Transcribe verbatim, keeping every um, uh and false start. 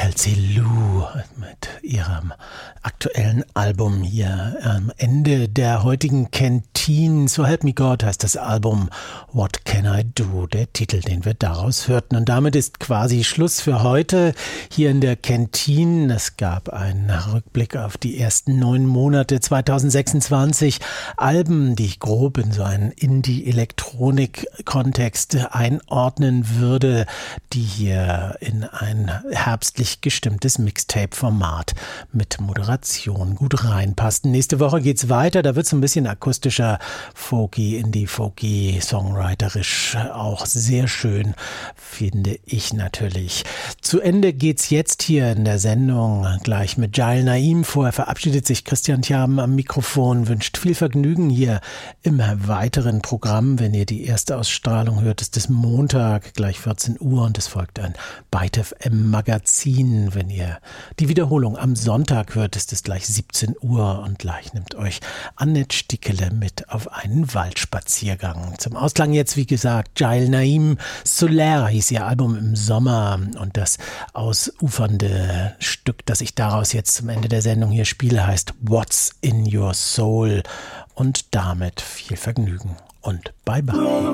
Kelsey Lou mit ihrem aktuellen Album hier am Ende der heutigen Canteen. So Help Me God heißt das Album What Can I Do, der Titel, den wir daraus hörten. Und damit ist quasi Schluss für heute hier in der Canteen. Es gab einen Rückblick auf die ersten neun Monate zweitausendsechsundzwanzig. Alben, die ich grob in so einen Indie-Elektronik-Kontext einordnen würde, die hier in ein herbstlich gestimmtes Mixtape-Format mit Moderation gut reinpassten. Nächste Woche geht's weiter, da wird es ein bisschen akustischer, folky, indie-folky, songwriterisch, auch sehr schön, finde ich natürlich. Zu Ende geht's jetzt hier in der Sendung gleich mit Jail Naim. Vorher verabschiedet sich Christian Tjaben am Mikrofon, wünscht viel Vergnügen hier im weiteren Programm. Wenn ihr die erste Ausstrahlung hört, ist es Montag, gleich vierzehn Uhr, und es folgt ein Byte F M Magazin. Wenn ihr die Wiederholung am Sonntag hört, ist es gleich siebzehn Uhr, und gleich nimmt euch Annette Stickele mit auf einen Waldspaziergang. Zum Ausklang jetzt, wie gesagt, Jail Naim. Solaire hieß ihr Album im Sommer, und das ausufernde Stück, das ich daraus jetzt zum Ende der Sendung hier spiele, heißt What's in Your Soul, und damit viel Vergnügen und bye bye.